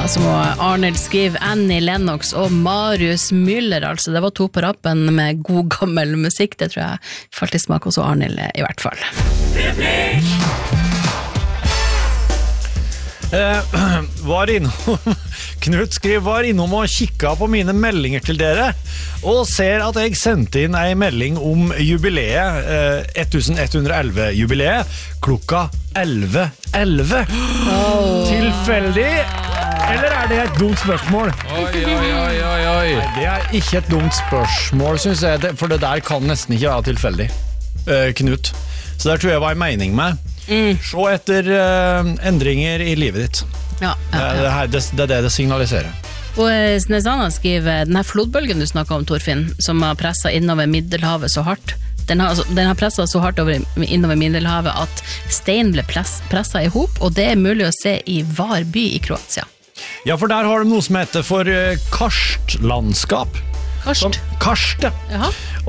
Så må Arnold skrive Annie Lennox og Marius Müller, altså. Det var to på rappen med god gammel musikk, det tror jeg falt I smak hos Arnold I hvert fall. Knut skriver var innom og kikket på mine meldinger til dere og ser at jeg sendte inn en melding om jubileet 1111 jubileet klokka 11:11 Tilfeldig eller det et dumt spørsmål? Oi. Nei, det ikke et dumt spørsmål, synes jeg, for det der kan nesten ikke være tilfeldig, Knut. Så der tror jeg var en mening med. Se etter endringer I livet ditt. Det det signaliserer. Og Snesana skriver den her flodbølgen du snakket om, Torfinn, som har presset innover Middelhavet så hardt. Den har presset så hardt innover Middelhavet at stein ble presset I hop, og det mulig å se I Var by I Kroatia. Ja, for der har de noe som heter for karstlandskap. Karst. Jaha.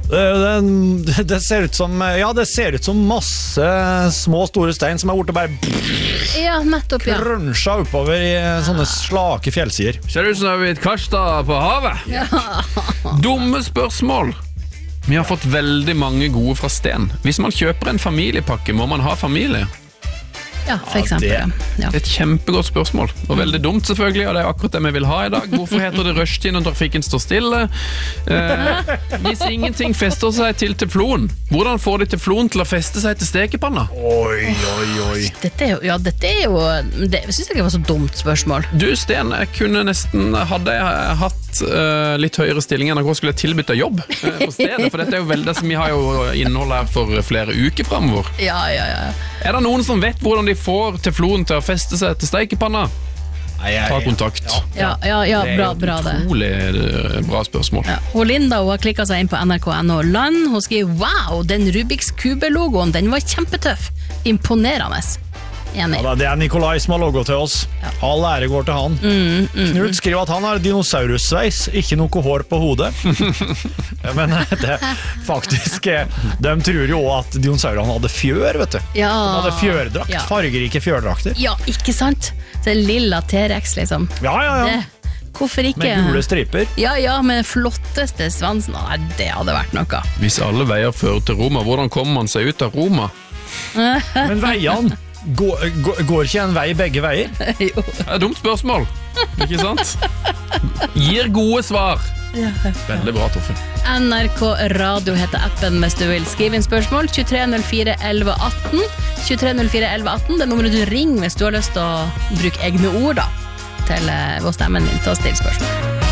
Det ser ut som det ser ut som masse små store stein som borte bare nettopp, krønsja oppover I sånne slake fjellsider. Ser ut som det har blitt kastet på havet. Dumme spørsmål. Vi har fått veldig mange gode fra Sten. Hvis man kjøper en familiepakke, må man ha familie? Ja, for eksempel. Det et kjempegodt spørsmål, og veldig dumt selvfølgelig, og det akkurat det vi vil ha I dag. Hvorfor heter det rushtid når trafikken står stille? Hvis ingenting fester seg til teflon, hvordan får de teflon til å feste seg til stekepanna? Oi. Dette synes jeg ikke var så dumt spørsmål. Du, Sten, jeg kunne nesten, hadde jeg hatt litt høyere stilling enn jeg skulle tilbytte jobb på stedet, for dette jo veldig, vi har jo innhold her for flere uker fremover. Ja. Det noen som vet hvordan de får teflon til å feste seg til stekepanna? Ta kontakt. Ja, bra det. Utrolig bra spørsmål. Og Linda, hun har klikket seg inn på NRK.no Land. Hun skriver, wow, den Rubiks Kube-logoen, den var kjempetøff. Imponerende. Enig. Ja, det Nikolai som har logo til oss. All ære går til han. Knut skriver at han har dinosaurus-sveis, ikke noe hår på hodet. Men det faktisk, de tror jo også at dinosaurene hadde fjør, vet du. De hadde fjørdrakt, fargerike fjørdrakter. Ja, ikke sant? Det lilla T-rex, liksom. Ja. Hvorfor ikke? Med gule striper. Ja, med flotteste svansen. Det hadde vært noe. Hvis alle veier fører til Roma, hvordan kommer man seg ut av Roma? Men veiene går ikke en vei begge veier? Jo. Det dumt spørsmål, ikke sant? Gir gode svar. Veldig bra, Torfinn. NRK Radio heter appen hvis du vil skrive inn spørsmål. 2304 1118. 2304 1118, det nummeret du ringer hvis du har lyst til å bruke egne ord da, til å stemme din til å stille spørsmål.